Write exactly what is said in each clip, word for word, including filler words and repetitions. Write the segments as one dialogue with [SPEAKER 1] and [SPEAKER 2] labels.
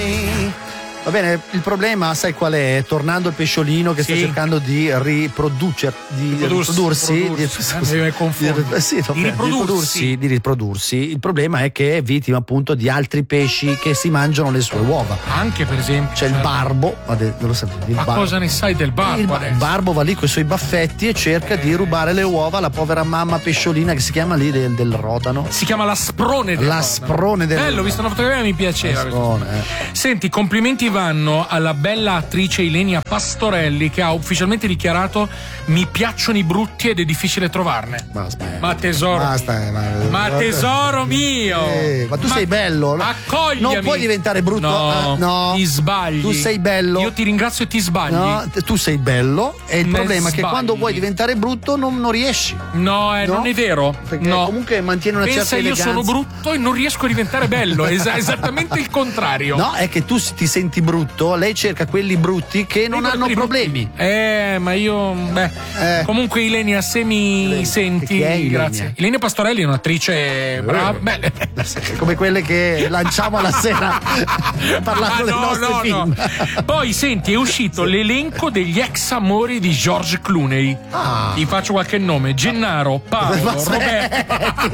[SPEAKER 1] me. Va bene, il problema, sai qual è? Tornando al pesciolino che
[SPEAKER 2] sì.
[SPEAKER 1] sta cercando di riproducer, di
[SPEAKER 2] riprodursi,
[SPEAKER 1] riprodursi,
[SPEAKER 2] riprodursi,
[SPEAKER 1] di,
[SPEAKER 2] eh, confondo.
[SPEAKER 1] di, sì,
[SPEAKER 2] di, riprodursi.
[SPEAKER 1] riprodursi, di riprodursi. Il problema è che è vittima appunto di altri pesci che si mangiano le sue uova.
[SPEAKER 2] Anche per esempio.
[SPEAKER 1] C'è il barbo, non lo sapevi?
[SPEAKER 2] Ma
[SPEAKER 1] barbo.
[SPEAKER 2] cosa ne sai del barbo?
[SPEAKER 1] Il, il barbo va lì con i suoi baffetti e cerca di rubare le uova alla povera mamma pesciolina che si chiama lì del, del Rodano.
[SPEAKER 2] Si chiama l'asprone del
[SPEAKER 1] L'asprone del
[SPEAKER 2] Bello, visto una fotografia mi piaceva.
[SPEAKER 1] Asprone, eh.
[SPEAKER 2] Senti, complimenti vanno alla bella attrice Ilenia Pastorelli che ha ufficialmente dichiarato: mi piacciono i brutti ed è difficile trovarne.
[SPEAKER 1] Ma, aspetta,
[SPEAKER 2] ma tesoro
[SPEAKER 1] basta,
[SPEAKER 2] mio.
[SPEAKER 1] ma,
[SPEAKER 2] ma tesoro mio
[SPEAKER 1] eh, ma tu ma sei bello,
[SPEAKER 2] accogliami.
[SPEAKER 1] Non puoi diventare brutto.
[SPEAKER 2] No,
[SPEAKER 1] uh, no,
[SPEAKER 2] ti sbagli.
[SPEAKER 1] Tu sei bello.
[SPEAKER 2] Io ti ringrazio e ti sbagli.
[SPEAKER 1] No, tu sei bello e il
[SPEAKER 2] Me
[SPEAKER 1] problema
[SPEAKER 2] sbagli.
[SPEAKER 1] è che quando vuoi diventare brutto non, non riesci.
[SPEAKER 2] No, eh,
[SPEAKER 1] no?
[SPEAKER 2] non è vero.
[SPEAKER 1] Perché
[SPEAKER 2] no.
[SPEAKER 1] comunque mantiene una
[SPEAKER 2] Pensa,
[SPEAKER 1] certa
[SPEAKER 2] io
[SPEAKER 1] eleganza.
[SPEAKER 2] sono brutto e non riesco a diventare bello. Es- esattamente il contrario.
[SPEAKER 1] No, è che tu ti senti brutto, lei cerca quelli brutti che non
[SPEAKER 2] Io
[SPEAKER 1] hanno problemi.
[SPEAKER 2] Eh, ma io. Beh.
[SPEAKER 1] Eh.
[SPEAKER 2] Comunque, Ilenia, se mi
[SPEAKER 1] Ilenia.
[SPEAKER 2] senti.
[SPEAKER 1] Chi è Ilenia?
[SPEAKER 2] Grazie. Ilenia Pastorelli è un'attrice brava. Beh.
[SPEAKER 1] Come quelle che lanciamo alla sera parlando
[SPEAKER 2] ah,
[SPEAKER 1] dei
[SPEAKER 2] no,
[SPEAKER 1] nostri
[SPEAKER 2] no,
[SPEAKER 1] film.
[SPEAKER 2] No. Poi senti, è uscito sì. l'elenco degli ex amori di George Clooney.
[SPEAKER 1] Ah.
[SPEAKER 2] Ti faccio qualche nome: Gennaro, Paolo, Roberto.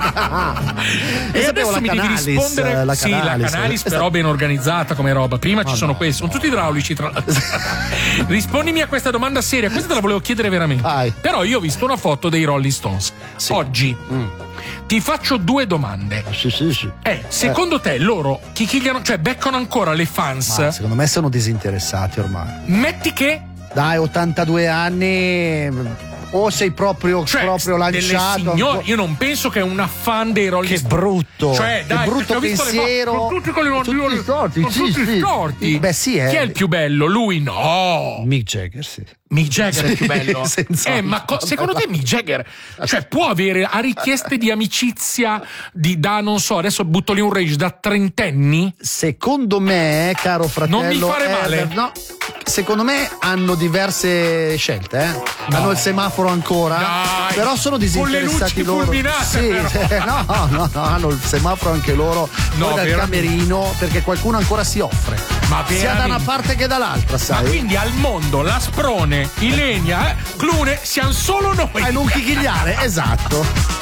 [SPEAKER 2] E adesso mi devi rispondere.
[SPEAKER 1] La
[SPEAKER 2] sì, la Canalis, però ben organizzata come roba. Prima oh, ci sono no. questi, sono tutti idraulici tra l'altro. Rispondimi a questa domanda seria, questa te la volevo chiedere veramente.
[SPEAKER 1] Vai.
[SPEAKER 2] Però io ho visto una foto dei Rolling Stones sì. oggi. Mm. Ti faccio due domande.
[SPEAKER 1] Sì, sì, sì.
[SPEAKER 2] Eh, secondo eh. te loro chichigliano, cioè beccano ancora le fans?
[SPEAKER 1] Ma secondo me sono disinteressati ormai.
[SPEAKER 2] Metti che
[SPEAKER 1] dai, ottantadue anni. O sei proprio,
[SPEAKER 2] cioè,
[SPEAKER 1] proprio lanciato.
[SPEAKER 2] Signori, io non penso che una fan dei Rolling
[SPEAKER 1] Stones. Che brutto.
[SPEAKER 2] Cioè, dai,
[SPEAKER 1] che brutto pensiero.
[SPEAKER 2] Sono tutti con le mandibole storti. Sono
[SPEAKER 1] sì,
[SPEAKER 2] tutti
[SPEAKER 1] sì.
[SPEAKER 2] storti.
[SPEAKER 1] Beh, sì, eh.
[SPEAKER 2] Chi è il più bello? Lui no.
[SPEAKER 1] Mick Jagger, sì.
[SPEAKER 2] Mick Jagger è il più bello.
[SPEAKER 1] Senza
[SPEAKER 2] eh, ma co- secondo te Mick Jagger cioè può avere a richieste di amicizia di da non so, adesso butto lì un range da trentenni?
[SPEAKER 1] Secondo me, caro fratello,
[SPEAKER 2] non mi fare male.
[SPEAKER 1] Eh, no. Secondo me hanno diverse scelte, eh? No. Hanno il semaforo ancora,
[SPEAKER 2] Dai,
[SPEAKER 1] però sono disinteressati loro. Sì, no, no, no, hanno il semaforo anche loro, no, poi dal veramente. Camerino, perché qualcuno ancora si offre.
[SPEAKER 2] Ma
[SPEAKER 1] sia da una parte che dall'altra, sai?
[SPEAKER 2] Ma quindi al mondo l'Asprone, Ilenia, eh, Clooney siamo solo noi.
[SPEAKER 1] E non chichigliare, esatto.